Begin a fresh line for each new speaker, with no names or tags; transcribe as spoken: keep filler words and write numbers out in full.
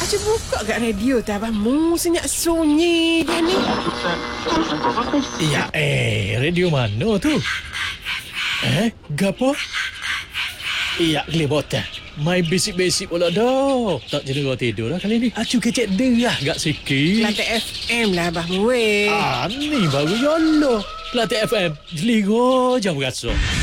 Acu buka kat radio tu abang. Mu senyap sunyi dia ni.
Ya eh, radio mana tu? Eh, gapo? Iya, kelebotan. Mai basic-basic pula dah. Tak jadi kau tidur lah kali ni. Acu kecek derah gak sikit.
Kelantan F M lah abang weh.
Ah, ni baru yolo. Kelantan F M. Jeligo jauh rasa.